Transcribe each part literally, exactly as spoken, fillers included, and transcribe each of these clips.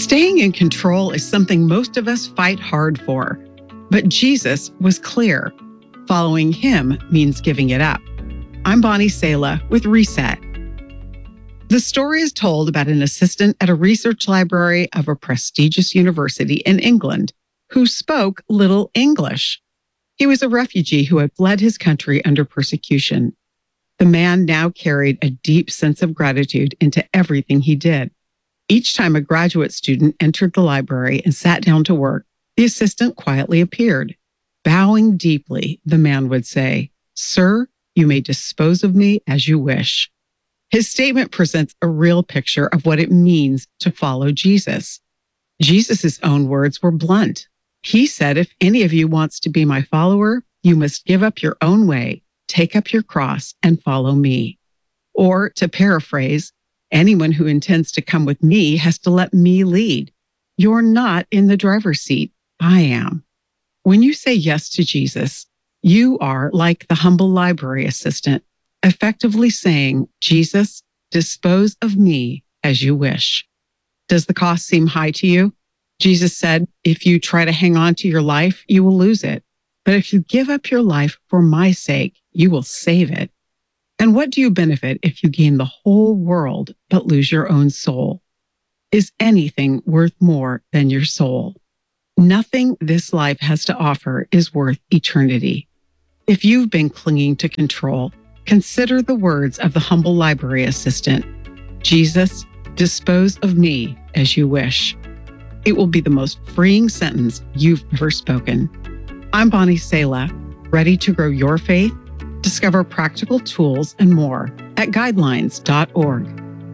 Staying in control is something most of us fight hard for. But Jesus was clear. Following him means giving it up. I'm Bonnie Sala with Reset. The story is told about an assistant at a research library of a prestigious university in England who spoke little English. He was a refugee who had fled his country under persecution. The man now carried a deep sense of gratitude into everything he did. Each time a graduate student entered the library and sat down to work, the assistant quietly appeared. Bowing deeply, the man would say, "Sir, you may dispose of me as you wish." His statement presents a real picture of what it means to follow Jesus. Jesus' own words were blunt. He said, "If any of you wants to be my follower, you must give up your own way, take up your cross, and follow me." Or, to paraphrase, anyone who intends to come with me has to let me lead. You're not in the driver's seat. I am. When you say yes to Jesus, you are like the humble library assistant, effectively saying, "Jesus, dispose of me as you wish." Does the cost seem high to you? Jesus said, if you try to hang on to your life, you will lose it. But if you give up your life for my sake, you will save it. And what do you benefit if you gain the whole world but lose your own soul? Is anything worth more than your soul? Nothing this life has to offer is worth eternity. If you've been clinging to control, consider the words of the humble library assistant. Jesus, dispose of me as you wish. It will be the most freeing sentence you've ever spoken. I'm Bonnie Sala, ready to grow your faith? Discover practical tools and more at guidelines dot org.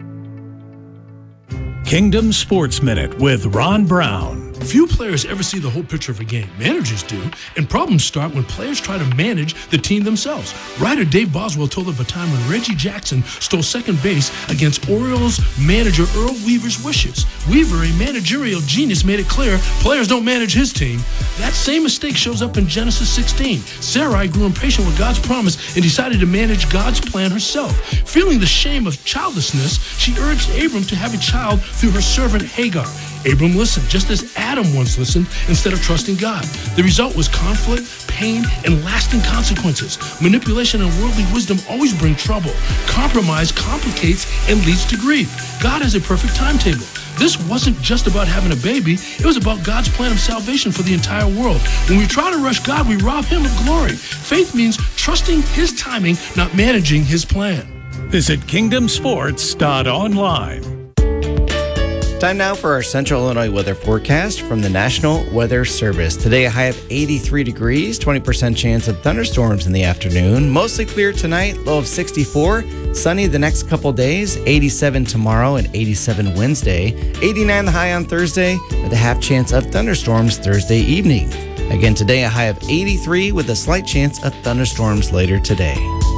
Kingdom Sports Minute with Ron Brown. Few players ever see the whole picture of a game. Managers do, and problems start when players try to manage the team themselves. Writer Dave Boswell told of a time when Reggie Jackson stole second base against Orioles manager Earl Weaver's wishes. Weaver, a managerial genius, made it clear players don't manage his team. That same mistake shows up in Genesis sixteen. Sarai grew impatient with God's promise and decided to manage God's plan herself. Feeling the shame of childlessness, she urged Abram to have a child through her servant Hagar. Abram listened, just as Adam once listened, instead of trusting God. The result was conflict, pain, and lasting consequences. Manipulation and worldly wisdom always bring trouble. Compromise complicates and leads to grief. God has a perfect timetable. This wasn't just about having a baby. It was about God's plan of salvation for the entire world. When we try to rush God, we rob him of glory. Faith means trusting his timing, not managing his plan. Visit kingdom sports dot online. Time now for our Central Illinois weather forecast from the National Weather Service. Today, a high of eighty-three degrees, twenty percent chance of thunderstorms in the afternoon. Mostly clear tonight, low of sixty-four. Sunny the next couple days, eighty-seven tomorrow and eighty-seven Wednesday. eighty-nine the high on Thursday, with a half chance of thunderstorms Thursday evening. Again today, a high of eighty-three with a slight chance of thunderstorms later today.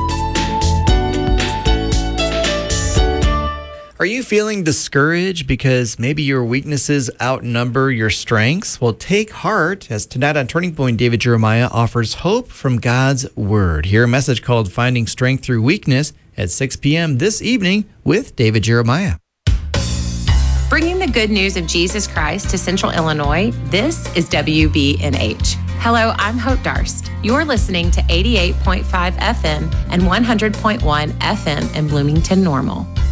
Are you feeling discouraged because maybe your weaknesses outnumber your strengths? Well, take heart, as tonight on Turning Point, David Jeremiah offers hope from God's Word. Hear a message called Finding Strength Through Weakness at six p.m. this evening with David Jeremiah. Bringing the good news of Jesus Christ to Central Illinois, this is W B N H. Hello, I'm Hope Darst. You're listening to eighty-eight point five F M and one hundred point one F M in Bloomington Normal.